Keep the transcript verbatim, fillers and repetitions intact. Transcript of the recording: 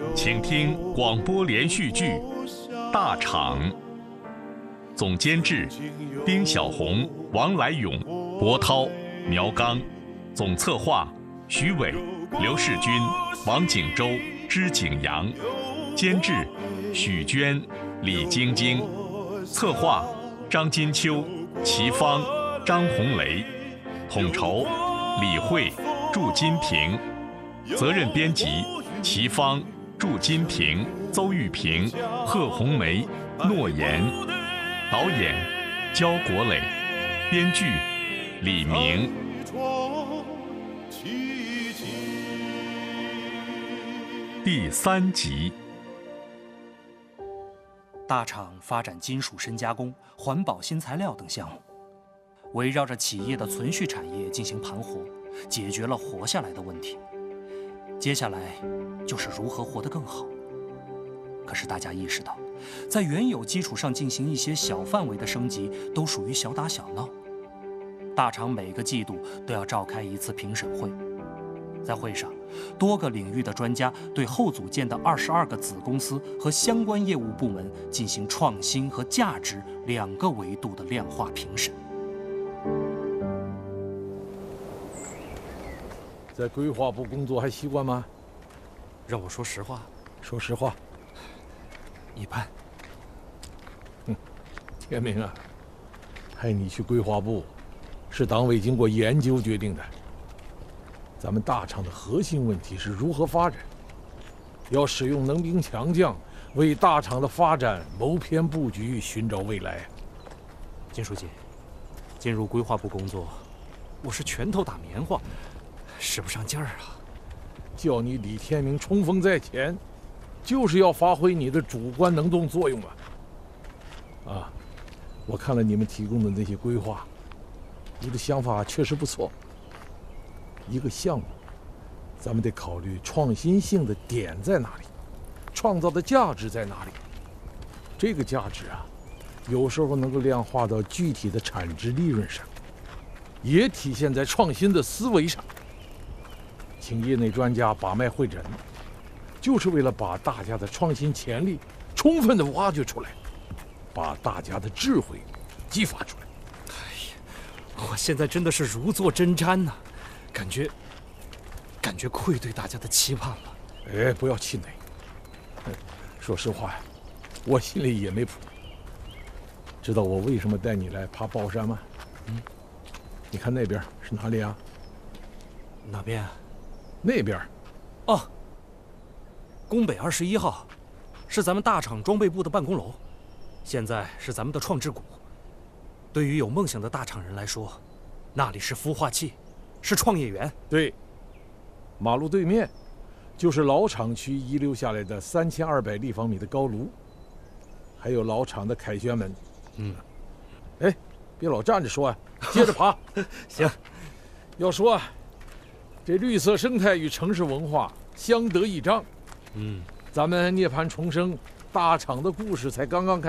请听广播连续剧《大厂》，总监制丁小红、王来勇、博涛、苗刚，总策划徐伟、刘世军、王景洲、支景阳，监制许娟、李晶晶，策划张金秋、齐芳、张红雷，统筹李慧、祝金平，责任编辑齐芳、祝金平、邹玉平、贺红梅、诺言，导演焦国磊，编剧李明。第三集。 大厂发展金属深加工、环保新材料等项目，围绕着企业的存续产业进行盘活，解决了活下来的问题。接下来就是如何活得更好。可是大家意识到，在原有基础上进行一些小范围的升级，都属于小打小闹。大厂每个季度都要召开一次评审会，在会上，多个领域的专家对后组建的二十二个子公司和相关业务部门进行创新和价值两个维度的量化评审。 在规划部工作还习惯吗？ 让我说实话， 说实话， 一般。 哼，天明啊，派你去规划部，是党委经过研究决定的。咱们大厂的核心问题是如何发展，要使用能兵强将，为大厂的发展谋篇布局，寻找未来。 金书记，进入规划部工作，我是拳头打棉花，使不上劲儿啊。 叫你李天明冲锋在前，就是要发挥你的主观能动作用啊！啊，我看了你们提供的那些规划，你的想法确实不错。一个项目，咱们得考虑创新性的点在哪里，创造的价值在哪里。这个价值啊，有时候能够量化到具体的产值利润上，也体现在创新的思维上。请业内专家把脉会诊，就是为了把大家的创新潜力充分的挖掘出来，把大家的智慧激发出来。 哎呀，我现在真的是如坐针毡呐、啊，感觉感觉愧对大家的期盼了。 哎，不要气馁。说实话呀，我心里也没谱。知道我为什么带你来爬宝山吗？嗯，你看那边是哪里啊？ 哪边？ 那边。 哦，宫北二十一号，是咱们大厂装备部的办公楼，现在是咱们的创制股。对于有梦想的大厂人来说，那里是孵化器，是创业园。 对，马路对面就是老厂区遗留下来的三千二百立方米的高炉，还有老厂的凯旋门。 嗯， 哎，别老站着说啊，接着爬。 行。 要说啊，这绿色生态与城市文化相得益彰。 嗯， 咱们涅槃重生大厂的故事才刚刚开